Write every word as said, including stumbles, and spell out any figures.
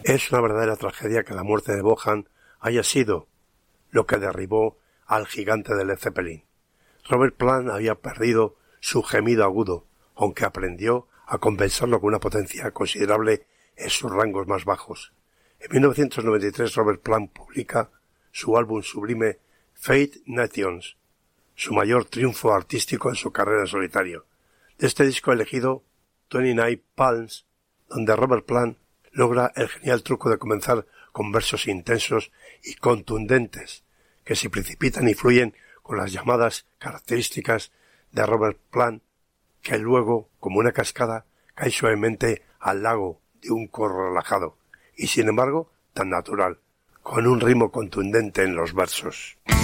Es una verdadera tragedia que la muerte de Bohan haya sido lo que derribó al gigante de Led Zeppelin. Robert Plant había perdido su gemido agudo, aunque aprendió a compensarlo con una potencia considerable en sus rangos más bajos. En mil novecientos noventa y tres Robert Plant publica su álbum sublime Fate Nations, su mayor triunfo artístico en su carrera en solitario. De este disco elegido veintinueve Palms, donde Robert Plant logra el genial truco de comenzar con versos intensos y contundentes, que se precipitan y fluyen con las llamadas características de Robert Plant, que luego, como una cascada, cae suavemente al lago de un coro relajado, y sin embargo tan natural, con un ritmo contundente en los versos.